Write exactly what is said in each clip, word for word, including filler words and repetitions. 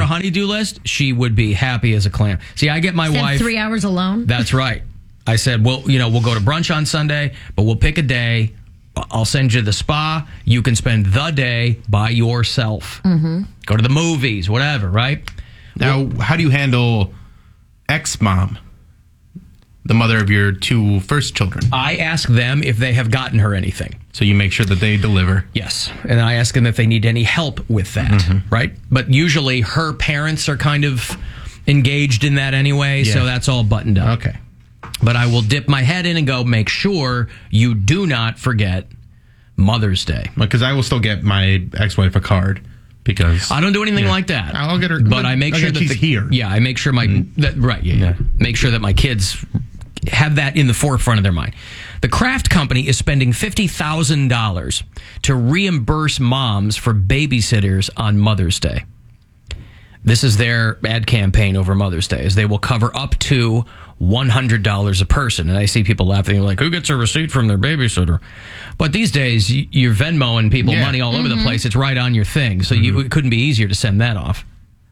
honey-do list, she would be happy as a clam. See, I get my Spend wife... three hours alone? That's right. I said, well, you know, we'll go to brunch on Sunday, but we'll pick a day. I'll send you to the spa. You can spend the day by yourself. Mm-hmm. Go to the movies, whatever, right? Now, well, how do you handle ex-mom, the mother of your two first children? I ask them if they have gotten her anything. So you make sure that they deliver? Yes. And I ask them if they need any help with that, mm-hmm. right? But usually her parents are kind of engaged in that anyway, yeah. so that's all buttoned up. Okay. But I will dip my head in and go, make sure you do not forget Mother's Day. Because I will still get my ex-wife a card. Because I don't do anything yeah. like that. I'll get her, but I make I'll sure that she's the, here. Yeah, I make sure my mm. that, right. Yeah, yeah, make sure that my kids have that in the forefront of their mind. The Kraft Company is spending fifty thousand dollars to reimburse moms for babysitters on Mother's Day. This is their ad campaign over Mother's Day, as they will cover up to one hundred dollars a person. And I see people laughing, like, who gets a receipt from their babysitter? But these days, you're Venmoing people yeah. money all mm-hmm. over the place. It's right on your thing. So mm-hmm. you, it couldn't be easier to send that off.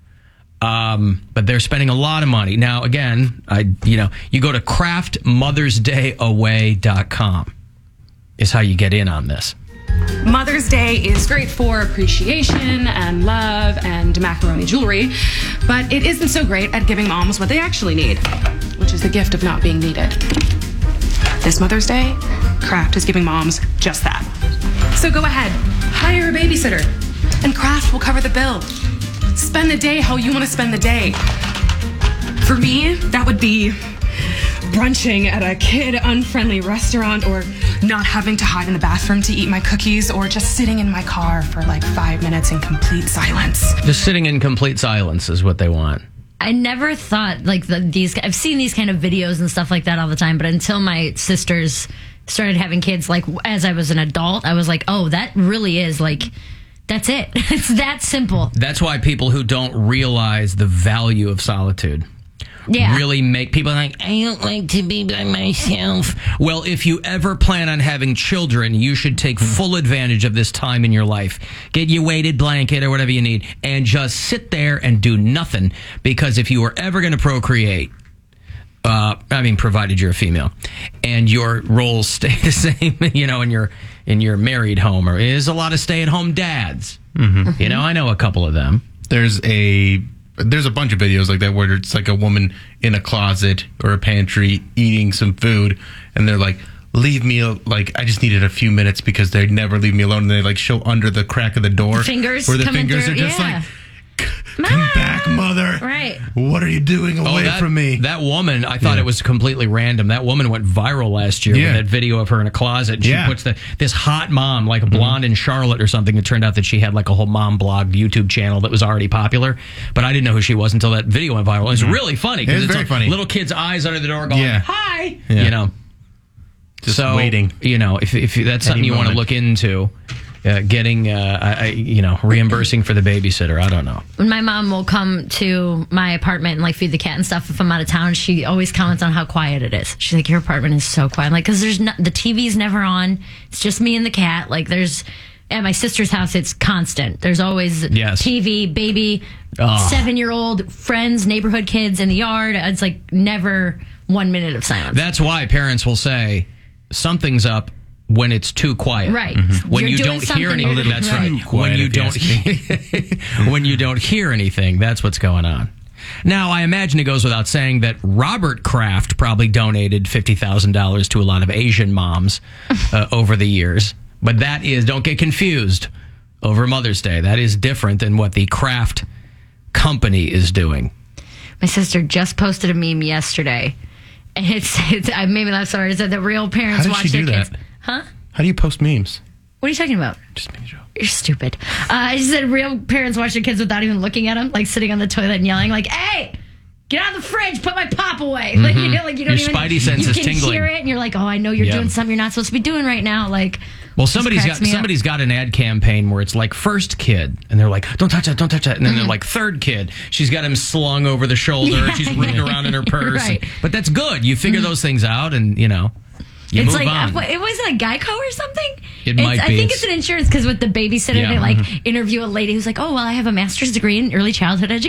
Um, but they're spending a lot of money. Now, again, I you know, you go to craft mothers day away dot com is how you get in on this. Mother's Day is great for appreciation and love and macaroni jewelry, but it isn't so great at giving moms what they actually need, which is the gift of not being needed. This Mother's Day, Kraft is giving moms just that. So go ahead, hire a babysitter, and Kraft will cover the bill. Spend the day how you want to spend the day. For me, that would be brunching at a kid-unfriendly restaurant, or not having to hide in the bathroom to eat my cookies, or just sitting in my car for like five minutes in complete silence. Just sitting in complete silence is what they want. I never thought like the, these. I've seen these kind of videos and stuff like that all the time, but until my sisters started having kids, like as I was an adult, I was like, oh, that really is like, that's it. It's that simple. That's why people who don't realize the value of solitude yeah. really make people like, I don't like to be by myself. Well, if you ever plan on having children, you should take full advantage of this time in your life. Get your weighted blanket or whatever you need and just sit there and do nothing. Because if you are ever going to procreate, uh, I mean, provided you're a female, and your roles stay the same, you know, in your in your married home, or is a lot of stay-at-home dads. Mm-hmm. You know, I know a couple of them. There's a... There's a bunch of videos like that where it's like a woman in a closet or a pantry eating some food, and they're like, leave me, like, I just needed a few minutes because they never leave me alone. And they like show under the crack of the door. The fingers where the coming fingers through, are just yeah. like, come back, mother. Right. What are you doing away oh, that, from me? That woman, I thought yeah. it was completely random. That woman went viral last year yeah. with that video of her in a closet. She yeah. puts the, this hot mom, like a blonde mm-hmm. in Charlotte or something. It turned out that she had like a whole mom blog YouTube channel that was already popular. But I didn't know who she was until that video went viral. It's mm-hmm. really funny. It is it's very like funny. Little kids' eyes under the door going, yeah. hi. Yeah. You know. Just so, waiting. You know, if, if that's something Any you want to look into, uh, getting, uh, I, you know, reimbursing for the babysitter. I don't know. When my mom will come to my apartment and like feed the cat and stuff if I'm out of town, she always comments on how quiet it is. She's like, your apartment is so quiet. I'm like, because there's no, the T V's never on. It's just me and the cat. Like there's, at my sister's house, it's constant. There's always yes. T V, baby, oh. seven-year-old, friends, neighborhood kids in the yard. It's like never one minute of silence. That's why parents will say something's up when it's too quiet. Right. Mm-hmm. When You're you doing don't hear anything. little, That's right. right. When you don't when you don't hear anything, that's what's going on. Now, I imagine it goes without saying that Robert Kraft probably donated fifty thousand dollars to a lot of Asian moms uh, over the years. But that is, don't get confused over Mother's Day. That is different than what the Kraft Company is doing. My sister just posted a meme yesterday. And it's, it's I made me laugh so hard. It said that real parents How does watch she their do kids. that? Huh? How do you post memes? What are you talking about? Just make a joke. You're stupid. Uh, she said real parents watch their kids without even looking at them, like sitting on the toilet and yelling, like, "Hey, get out of the fridge! Put my pop away!" Mm-hmm. Like you know, like you don't your even. Spidey sense you is can tingling. hear it, and you're like, "Oh, I know you're yeah. doing something you're not supposed to be doing right now." Like, well, somebody's got somebody's up. got an ad campaign where it's like first kid, and they're like, "Don't touch that, don't touch that," and then mm-hmm. they're like third kid. She's got him slung over the shoulder, yeah, and she's rooting yeah. around in her purse. Right. And, but that's good. You figure mm-hmm. those things out, and you know. You it's move like on. it was a Geico or something. It it's, might be. I think it's, it's an insurance because with the babysitter, yeah. they like mm-hmm. interview a lady who's like, "Oh, well, I have a master's degree in early childhood education."